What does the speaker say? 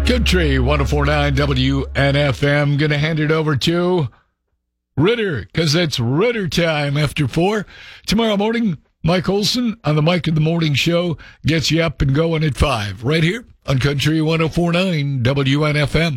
Country 104.9 WNFM. Going to hand it over to Ritter, because it's Ritter time after 4. Tomorrow morning, Mike Olson on the Mike in the Morning Show gets you up and going at 5. Right here on Country 104.9 WNFM.